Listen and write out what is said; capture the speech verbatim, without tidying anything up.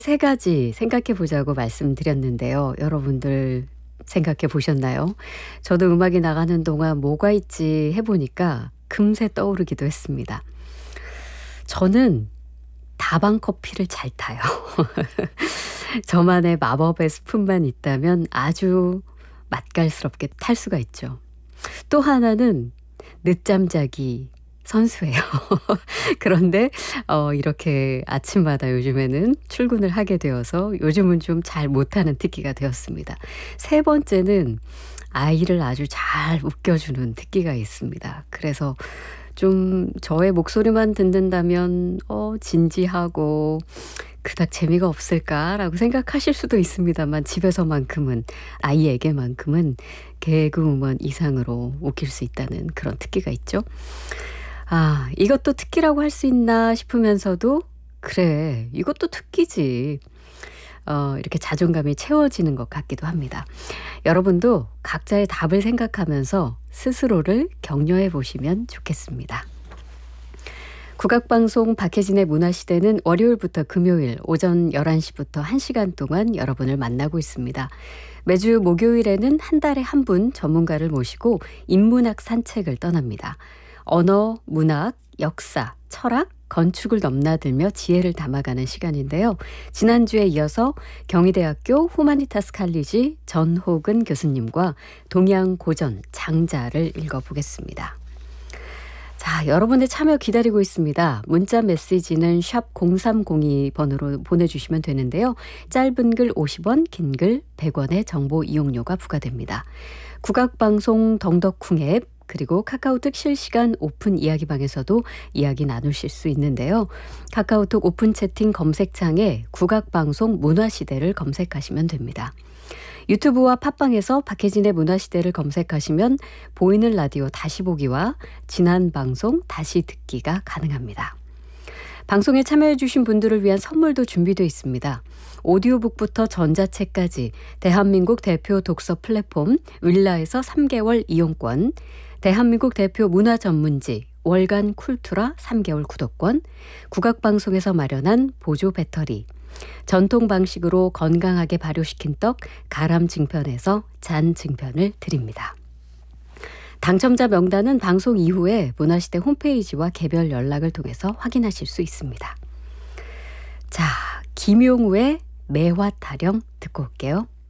세 가지 생각해 보자고 말씀드렸는데요. 여러분들 생각해 보셨나요? 저도 음악이 나가는 동안 뭐가 있지 해 보니까 금세 떠오르기도 했습니다. 저는 다방 커피를 잘 타요. 저만의 마법의 스푼만 있다면 아주 맛깔스럽게 탈 수가 있죠. 또 하나는 늦잠 자기 선수예요. 그런데 어 이렇게 아침마다 요즘에는 출근을 하게 되어서 요즘은 좀 잘 못하는 특기가 되었습니다. 세 번째는 아이를 아주 잘 웃겨주는 특기가 있습니다. 그래서 좀 저의 목소리만 듣는다면 어 진지하고 그닥 재미가 없을까라고 생각하실 수도 있습니다만 집에서만큼은 아이에게만큼은 개그우먼 이상으로 웃길 수 있다는 그런 특기가 있죠. 아, 이것도 특기라고 할 수 있나 싶으면서도 그래, 이것도 특기지. 어, 이렇게 자존감이 채워지는 것 같기도 합니다. 여러분도 각자의 답을 생각하면서 스스로를 격려해 보시면 좋겠습니다. 국악방송 박혜진의 문화시대는 월요일부터 금요일 오전 열한 시부터 한 시간 동안 여러분을 만나고 있습니다. 매주 목요일에는 한 달에 한 분 전문가를 모시고 인문학 산책을 떠납니다. 언어, 문학, 역사, 철학, 건축을 넘나들며 지혜를 담아가는 시간인데요. 지난주에 이어서 경희대학교 후마니타스 칼리지 전호근 교수님과 동양 고전 장자를 읽어보겠습니다. 자, 여러분의 참여 기다리고 있습니다. 문자 메시지는 샵 공삼공이 번으로 보내주시면 되는데요. 짧은 글 오십 원, 긴 글 백 원의 정보 이용료가 부과됩니다. 국악방송 덩덕쿵 앱 그리고 카카오톡 실시간 오픈 이야기방에서도 이야기 나누실 수 있는데요. 카카오톡 오픈 채팅 검색창에 국악방송 문화시대를 검색하시면 됩니다. 유튜브와 팟빵에서 박혜진의 문화시대를 검색하시면 보이는 라디오 다시 보기와 지난 방송 다시 듣기가 가능합니다. 방송에 참여해 주신 분들을 위한 선물도 준비되어 있습니다. 오디오북부터 전자책까지 대한민국 대표 독서 플랫폼 윌라에서 삼 개월 이용권, 대한민국 대표 문화 전문지 월간 쿨투라 삼 개월 구독권, 국악방송에서 마련한 보조 배터리, 전통 방식으로 건강하게 발효시킨 떡 가람 증편에서 잔 증편을 드립니다. 당첨자 명단은 방송 이후에 문화시대 홈페이지와 개별 연락을 통해서 확인하실 수 있습니다. 자, 김용우의 매화 타령 듣고 올게요.